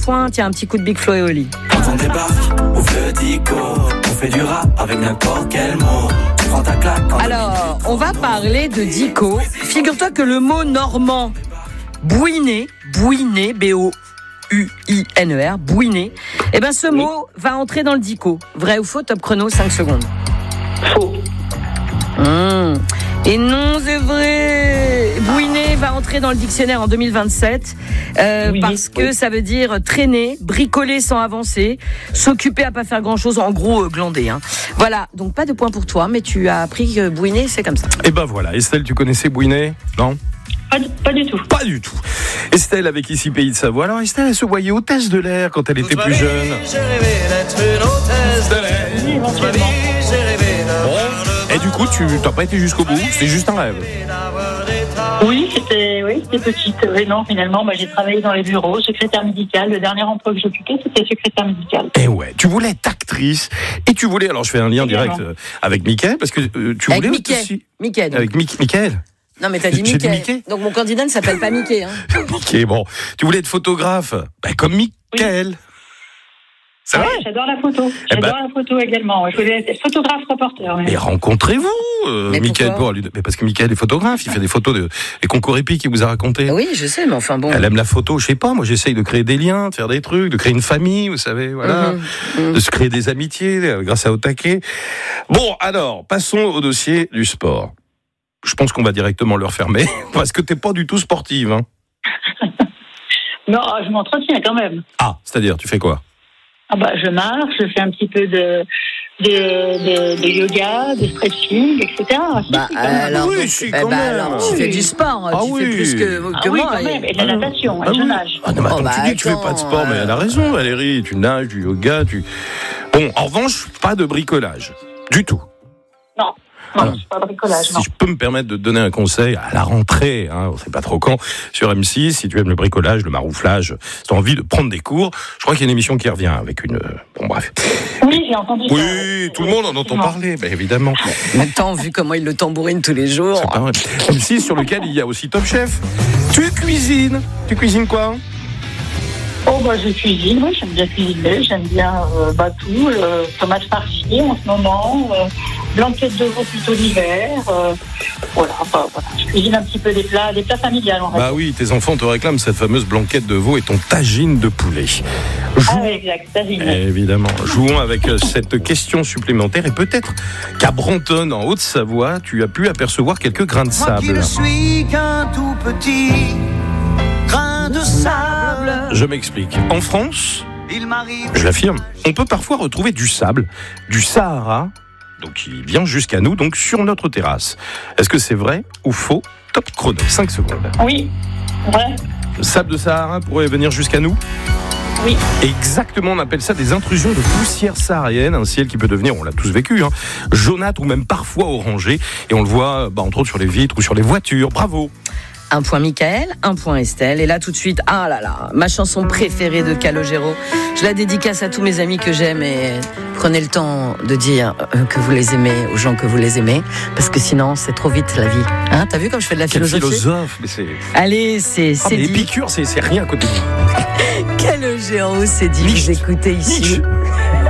point. Tiens, un petit coup de Big Flo et Oli. Quand on débarque, ouvre le dico. On fait du rap avec n'importe quel mot. Tu prends ta claque. Alors, on va parler de dico. Figure-toi que le mot normand, bouiner, B-O-U-I-N-E-R, bouiner, eh ben ce mot va entrer dans le dico. Vrai ou faux, top chrono, 5 secondes. Faux. Et non, c'est vrai. Bouiner va entrer dans le dictionnaire en 2027 parce que ça veut dire traîner, bricoler sans avancer, s'occuper à pas faire grand-chose, en gros glander. Hein. Voilà, donc pas de point pour toi, mais tu as appris que bouiner, c'est comme ça. Et ben voilà, Estelle, tu connaissais bouiner ? Non ? Pas du tout. Pas du tout. Estelle avec ici Pays de Savoie. Alors Estelle, elle se voyait hôtesse de l'air quand elle était plus jeune. J'ai rêvé d'être une hôtesse de l'air. Oui, éventuellement. J'ai rêvé Et du coup, tu n'as pas été jusqu'au bout ? C'était juste un rêve. Oui, c'était petite. Oui, non, finalement, moi, j'ai travaillé dans les bureaux, secrétaire médicale. Le dernier emploi que j'occupais, c'était secrétaire médicale. Et ouais, tu voulais être actrice. Et tu voulais, alors je fais un lien direct avec Mickaël, parce que tu voulais aussi... Mickaël. Avec Mickaël. Non, mais t'as dit J'ai dit Mickey. Mickey. Donc mon candidat ne s'appelle pas Mickey. Hein. Mickey, bon. Tu voulais être photographe, comme Mickaël. C'est vrai. J'adore la photo. J'adore la photo également. Je voulais être photographe reporter. Et rencontrez-vous, Mais Mickaël. Mais parce que Mickaël est photographe, il fait des photos des concours épiques, il vous a raconté. Oui, je sais, mais enfin bon. Elle aime la photo, je sais pas, moi j'essaye de créer des liens, de faire des trucs, de créer une famille, vous savez, voilà, de se créer des amitiés grâce à Au Taquet. Bon, alors, passons au dossier du sport. Je pense qu'on va directement le refermer, parce que t'es pas du tout sportive. Hein. Non, je m'entretiens quand même. Ah, c'est-à-dire, tu fais quoi ? Je marche, je fais un petit peu de yoga, de stretching, etc. Alors, oui, donc, alors, tu fais du sport, tu fais plus que moi. Quand même, et de la natation, et je nage. Ah non, mais attends, tu dis que tu fais pas de sport, mais elle a raison, Valérie, tu nages, du yoga, Bon, en revanche, pas de bricolage, du tout. Non, c'est pas bricolage, non. Si je peux me permettre de te donner un conseil à la rentrée, on sait pas trop quand, sur M6, si tu aimes le bricolage, le marouflage, si tu as envie de prendre des cours, je crois qu'il y a une émission qui revient avec une... Bon, bref. Oui, j'ai entendu ça. Oui, tout le monde en entend parler, évidemment. Maintenant, vu comment il le tambourine tous les jours... C'est pas vrai. M6 sur lequel il y a aussi Top Chef. Tu cuisines quoi ? Je cuisine, oui, j'aime bien cuisiner, j'aime bien tout, tomates farcies en ce moment, blanquettes de veau plutôt l'hiver, je cuisine un petit peu des plats familiales. Oui, tes enfants te réclament cette fameuse blanquette de veau et ton tagine de poulet. Exact, tagine. Évidemment, jouons avec cette question supplémentaire et peut-être qu'à Brantôme, en Haute-Savoie, tu as pu apercevoir quelques grains de sable. Moi qui ne suis qu'un tout petit grain de sable. Je m'explique. En France, je l'affirme, on peut parfois retrouver du sable, du Sahara, donc qui vient jusqu'à nous, donc sur notre terrasse. Est-ce que c'est vrai ou faux ? Top chrono, 5 secondes. Oui, vrai. Le sable de Sahara pourrait venir jusqu'à nous ? Oui. Exactement, on appelle ça des intrusions de poussière saharienne, un ciel qui peut devenir, on l'a tous vécu, jaunâtre ou même parfois orangé, et on le voit entre autres sur les vitres ou sur les voitures. Bravo. Un point Mickaël, un point Estelle. Et là, tout de suite, ma chanson préférée de Calogero. Je la dédicace à tous mes amis que j'aime et prenez le temps de dire que vous les aimez aux gens que vous les aimez. Parce que sinon, c'est trop vite la vie. T'as vu comme je fais de la philosophie ? Quel philosophe, mais c'est... Allez, c'est dit. L'épicure, c'est rien à côté de nous. Calogero, c'est dit. Vous écoutez ici.